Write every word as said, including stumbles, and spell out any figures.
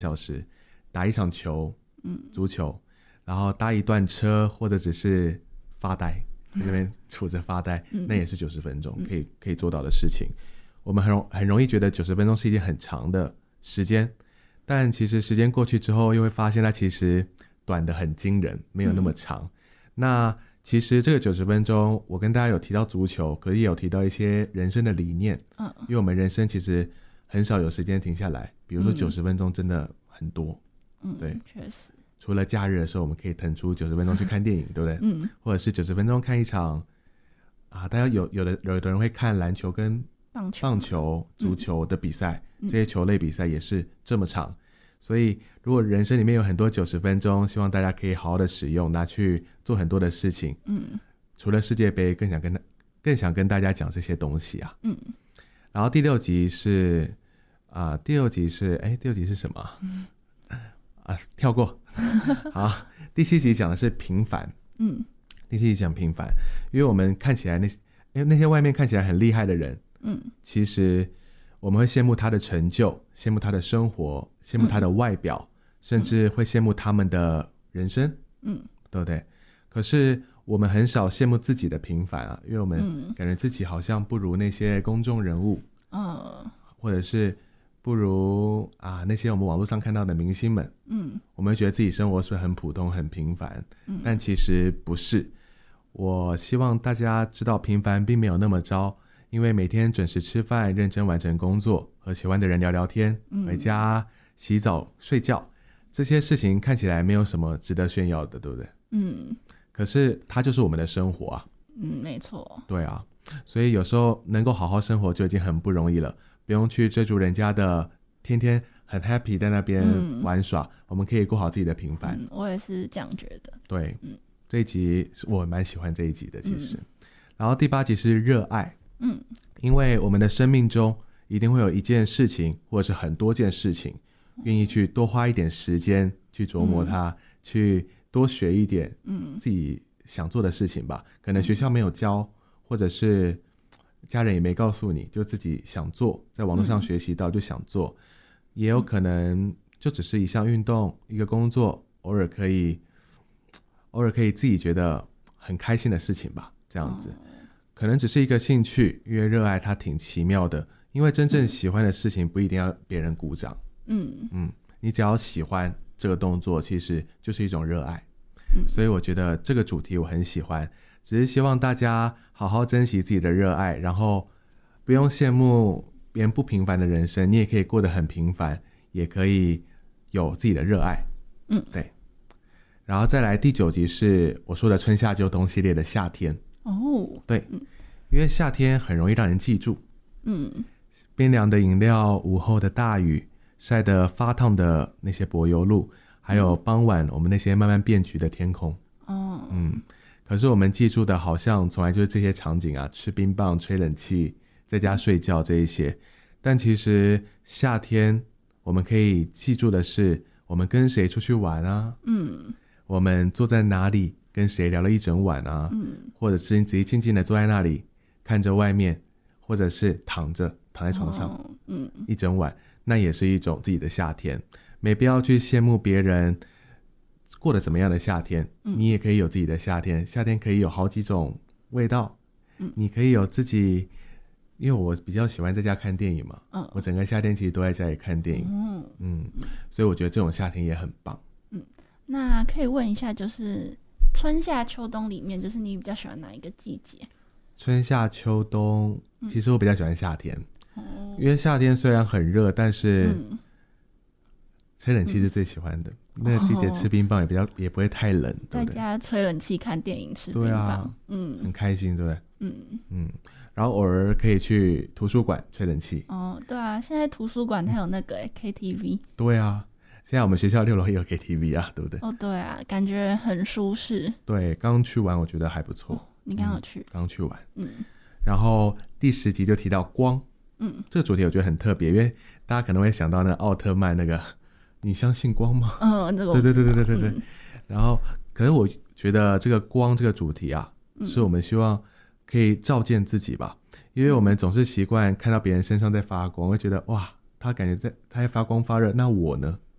小时打一场球，嗯，足球，然后搭一段车，或者只是发呆，在那边杵着发呆，嗯、那也是九十分钟可以可以做到的事情。我们很容很容易觉得九十分钟是一件很长的时间，但其实时间过去之后，又会发现它其实短得很惊人，没有那么长。嗯、那其实这个九十分钟，我跟大家有提到足球，可是也有提到一些人生的理念。嗯，因为我们人生其实很少有时间停下来，比如说九十分钟真的很多。嗯，对， 确实。 除了假日的时候，我们可以腾出九十分钟去看电影，对不对？嗯，或者是九十分钟看一场啊，大家有有的有的人会看篮球跟棒球、 棒球、足球的比赛，嗯、这些球类比赛也是这么长。所以如果人生里面有很多九十分钟，希望大家可以好好的使用，拿去做很多的事情。嗯，除了世界杯，更想跟更想跟大家讲这些东西啊。嗯，然后第六集是啊、呃，第六集是哎，第六集是什么？嗯、啊，跳过。好，第七集讲的是平凡。嗯，第七集讲平凡，因为我们看起来那因为那些外面看起来很厉害的人，嗯，其实我们会羡慕他的成就，羡慕他的生活，羡慕他的外表，嗯、甚至会羡慕他们的人生，嗯，对不对？可是我们很少羡慕自己的平凡啊，因为我们感觉自己好像不如那些公众人物，嗯，或者是不如啊那些我们网络上看到的明星们，嗯，我们会觉得自己生活是不是很普通、很平凡？嗯，但其实不是。我希望大家知道，平凡并没有那么糟。因为每天准时吃饭，认真完成工作，和喜欢的人聊聊天，回家洗澡睡觉，这些事情看起来没有什么值得炫耀的，对不对？嗯。可是它就是我们的生活啊。 嗯，没错。 对啊，所以有时候能够好好生活就已经很不容易了，不用去追逐人家的天天很 happy 在那边玩耍，嗯、我们可以过好自己的平凡。 嗯、我也是这样觉得。 对，嗯、这一集我蛮喜欢这一集的，其实。嗯、然后第八集是热爱。嗯，因为我们的生命中一定会有一件事情，或者是很多件事情，愿意去多花一点时间去琢磨它，嗯、去多学一点自己想做的事情吧。嗯、可能学校没有教，或者是家人也没告诉你，就自己想做，在网络上学习到就想做。嗯、也有可能就只是一项运动，一个工作，偶尔可以偶尔可以自己觉得很开心的事情吧，这样子。嗯，可能只是一个兴趣，因为热爱它挺奇妙的，因为真正喜欢的事情不一定要别人鼓掌。嗯嗯，你只要喜欢这个动作，其实就是一种热爱。嗯，所以我觉得这个主题我很喜欢，只是希望大家好好珍惜自己的热爱，然后不用羡慕别人不平凡的人生，你也可以过得很平凡，也可以有自己的热爱。嗯，对。然后再来第九集是我说的春夏秋冬系列的夏天。哦，对，嗯、因为夏天很容易让人记住，嗯，冰凉的饮料，午后的大雨，晒得发烫的那些柏油路，还有傍晚我们那些慢慢变橘的天空，哦，嗯，可是我们记住的好像从来就是这些场景啊，吃冰棒，吹冷气，在家睡觉这一些，但其实夏天我们可以记住的是，我们跟谁出去玩啊，嗯，我们坐在哪里跟谁聊了一整晚啊，嗯，或者是你自己静静的坐在那里看着外面，或者是躺着躺在床上，哦，嗯，一整晚，那也是一种自己的夏天。没必要去羡慕别人过得怎么样的夏天，嗯，你也可以有自己的夏天。夏天可以有好几种味道，嗯，你可以有自己，因为我比较喜欢在家看电影嘛，嗯，我整个夏天其实都在家里看电影，嗯嗯，所以我觉得这种夏天也很棒。 嗯，那可以问一下，就是春夏秋冬里面，就是你比较喜欢哪一个季节？ 春夏秋冬，其实我比较喜欢夏天，嗯，因为夏天虽然很热，但是吹冷气是最喜欢的。嗯，那个季节吃冰棒也比较，也不会太冷， 在家吹冷气看电影吃冰棒，对啊， 嗯，很开心，对不对？嗯嗯，然后偶尔可以去图书馆吹冷气。 哦，对啊，现在图书馆它有那个 K T V。 对啊，现在我们学校六楼也有 K T V 啊，对不对？ 哦，对啊，感觉很舒适。 对，刚去完我觉得还不错。哦， 你刚好去？ 刚，嗯，去完。嗯。然后第十集就提到光，嗯，这个主题我觉得很特别，因为大家可能会想到那个奥特曼那个，你相信光吗？ 嗯，这个对对对对对对对。嗯，然后，可是我觉得这个光这个主题啊，嗯，是我们希望可以照见自己吧，因为我们总是习惯看到别人身上在发光，会觉得哇，他感觉在他在发光发热，那我呢？